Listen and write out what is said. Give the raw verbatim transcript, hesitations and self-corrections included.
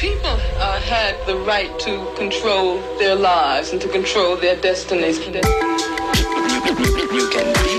people uh, had the right to control their lives and to control their destinies. You can